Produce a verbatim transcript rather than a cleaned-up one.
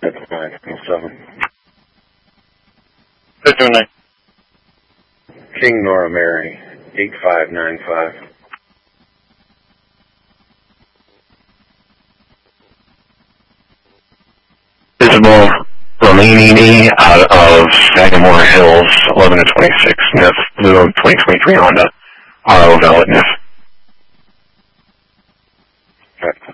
That's nine seven. Good two nine. King Nora Mary, eight five nine five. Visible Romani out of Sagamore Hills, eleven to twenty-six, N I F, blue twenty twenty-three Honda, R O valid N I F. Okay.